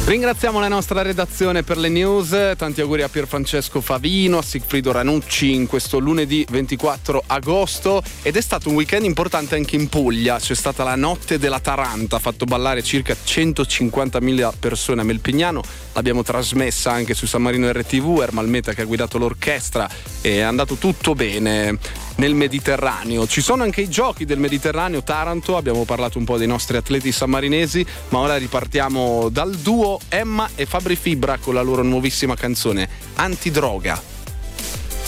Ringraziamo la nostra redazione per le news, tanti auguri a Pierfrancesco Favino, a Sigfrido Ranucci in questo lunedì 24 agosto ed è stato un weekend importante anche in Puglia, c'è stata la notte della Taranta, ha fatto ballare circa 150.000 persone a Melpignano, l'abbiamo trasmessa anche su San Marino RTV, Ermal Meta che ha guidato l'orchestra e è andato tutto bene nel Mediterraneo. Ci sono anche i giochi del Mediterraneo, Taranto, abbiamo parlato un po' dei nostri atleti sammarinesi, ma ora ripartiamo dal duo Emma e Fabri Fibra con la loro nuovissima canzone Antidroga.